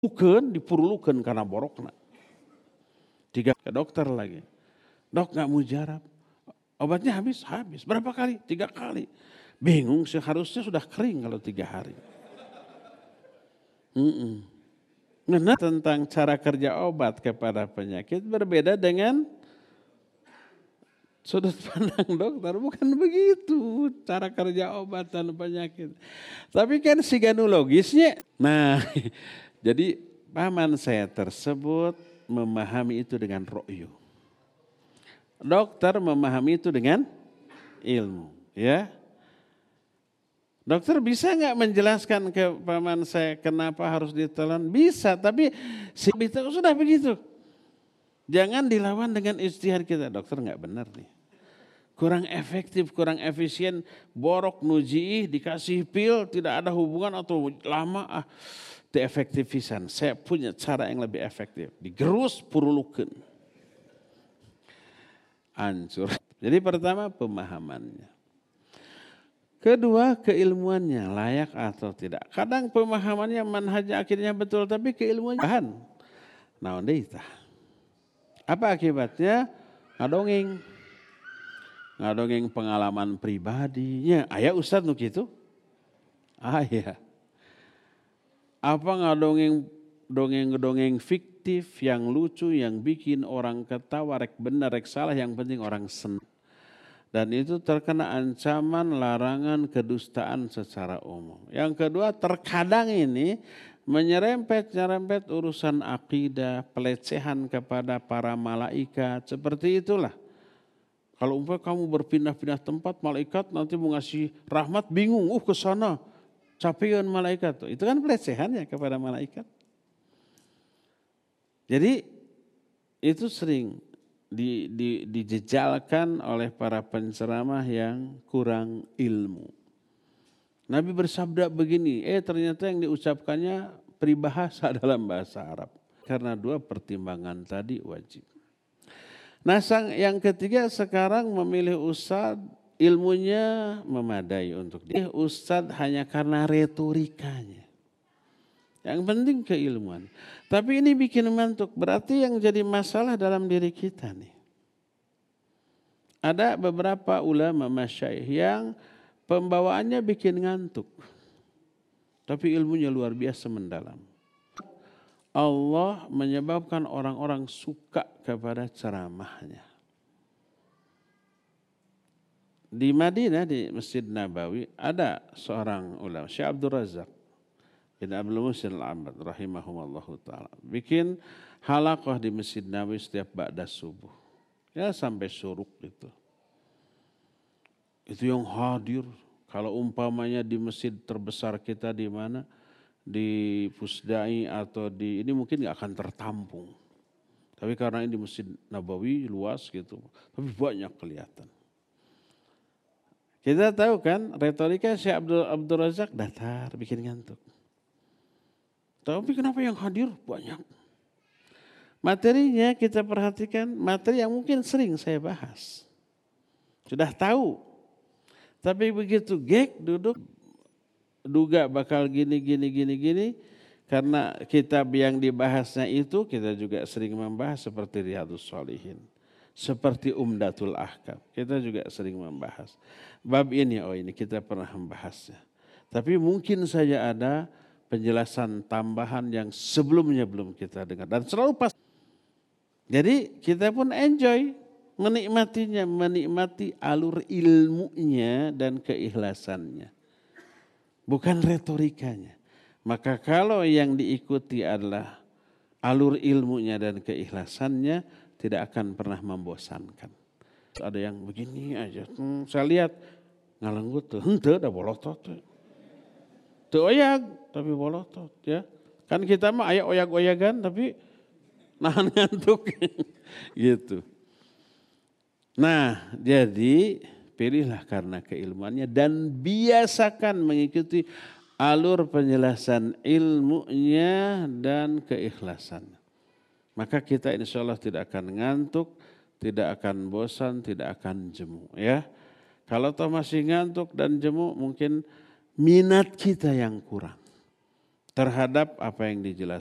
dipurulukeun karena borokna. Tiga ke dokter lagi. Dok nggak mujarab. Obatnya habis. Berapa kali? 3 kali. Bingung seharusnya sudah kering kalau 3 hari. Nah, tentang cara kerja obat kepada penyakit berbeda dengan sudut pandang dokter. Bukan begitu cara kerja obat dan penyakit. Tapi kan siganologisnya. Nah, jadi paman saya tersebut memahami itu dengan ro'yu. Dokter memahami itu dengan ilmu. Ya. Dokter bisa nggak menjelaskan ke paman saya kenapa harus ditelan? Bisa, tapi sudah begitu. Jangan dilawan dengan ijtihad kita. Dokter nggak benar nih. Kurang efektif, kurang efisien, borok nujiih, dikasih pil, tidak ada hubungan atau lama, itu efektifisan. Saya punya cara yang lebih efektif. Digerus purulukeun. Hancur. Jadi pertama pemahamannya. Kedua keilmuannya layak atau tidak. Kadang pemahamannya manhaj akhirnya betul tapi keilmuannya bahan. Naon deui tah? Apa akibatnya? Ngadongeng pengalaman pribadinya. Aya ustad nu kitu? Aya. Apa dongeng fiktif yang lucu yang bikin orang ketawa rek bener rek salah yang penting orang senang. Dan itu terkena ancaman larangan kedustaan secara umum. Yang kedua terkadang ini menyerempet urusan akidah, pelecehan kepada para malaikat. Seperti itulah. Kalau umpamanya kamu berpindah-pindah tempat malaikat nanti mau ngasih rahmat bingung. Ke sana capeun malaikat. Itu kan pelecehan ya kepada malaikat. Jadi itu sering dijejalkan oleh para penceramah yang kurang ilmu. Nabi bersabda begini, ternyata yang diucapkannya peribahasa dalam bahasa Arab. Karena 2 pertimbangan tadi wajib. Nah yang ketiga sekarang memilih ustadz ilmunya memadai untuk dia. Ustadz hanya karena retorikanya. Yang penting keilmuan. Tapi ini bikin ngantuk. Berarti yang jadi masalah dalam diri kita nih. Ada beberapa ulama masyayikh yang pembawaannya bikin ngantuk. Tapi ilmunya luar biasa mendalam. Allah menyebabkan orang-orang suka kepada ceramahnya. Di Madinah, di Masjid Nabawi, ada seorang ulama, Syekh Abdul Razak bin Abdul Muhsin Al-Abbad rahimahumallahu ta'ala. Bikin halaqah di Masjid Nabawi setiap ba'da subuh. Ya sampai syuruk gitu. Itu yang hadir. Kalau umpamanya di masjid terbesar kita di mana? Di Pusdai atau di ini mungkin gak akan tertampung. Tapi karena ini di Masjid Nabawi luas gitu. Tapi banyak kelihatan. Kita tahu kan retorika Syekh Abdul Razak datar bikin ngantuk. Tapi kenapa yang hadir banyak? Materinya kita perhatikan, materi yang mungkin sering saya bahas. Sudah tahu. Tapi begitu duduk, duga bakal gini. Karena kitab yang dibahasnya itu kita juga sering membahas seperti Riyadhus Shalihin. Seperti Umdatul Ahkam. Kita juga sering membahas. Bab ini, ini kita pernah membahasnya. Tapi mungkin saja ada penjelasan tambahan yang sebelumnya belum kita dengar. Dan selalu pas. Jadi kita pun enjoy menikmatinya. Menikmati alur ilmunya dan keikhlasannya. Bukan retorikanya. Maka kalau yang diikuti adalah alur ilmunya dan keikhlasannya, tidak akan pernah membosankan. Ada yang begini aja. Saya lihat ngalenggut tuh. Henteu dah bolotot. Teu oyag tapi bolotot ya. Kan kita mah aya oyag-oyagan tapi nahan ngantuk gitu. Nah, jadi pilihlah karena keilmuannya dan biasakan mengikuti alur penjelasan ilmunya dan keikhlasan. Maka kita insya Allah tidak akan ngantuk, tidak akan bosan, tidak akan jemu ya. Kalau toh masih ngantuk dan jemu mungkin minat kita yang kurang terhadap apa yang dijelaskan.